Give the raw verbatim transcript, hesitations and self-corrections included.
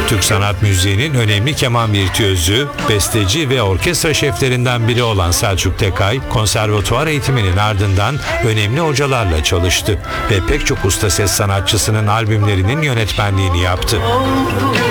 Türk sanat müziğinin önemli keman virtüözü, besteci ve orkestra şeflerinden biri olan Selçuk Tekay, konservatuvar eğitiminin ardından önemli hocalarla çalıştı ve pek çok usta ses sanatçısının albümlerinin yönetmenliğini yaptı.